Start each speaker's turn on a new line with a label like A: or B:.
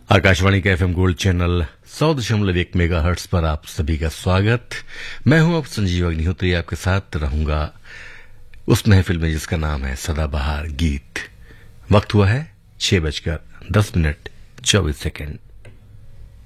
A: आकाशवाणी का FM gold channel 100.1 megahertz पर आप सभी का स्वागत। मैं हूं अब संजीव अग्निहोत्री, आपके साथ रहूंगा उस महफिल में जिसका नाम है सदाबहार गीत। वक्त हुआ है 6:10 मिनट 24 सेकेंड।